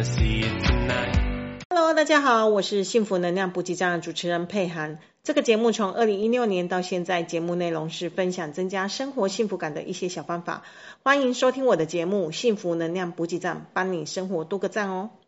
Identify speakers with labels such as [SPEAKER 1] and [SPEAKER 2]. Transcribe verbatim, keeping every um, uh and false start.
[SPEAKER 1] see it tonight.
[SPEAKER 2] Hello， 大家好，我是幸福能量补给站的主持人佩涵。这个节目从二零一六年到现在，节目内容是分享增加生活幸福感的一些小方法。欢迎收听我的节目《幸福能量补给站》，帮你生活多个赞哦。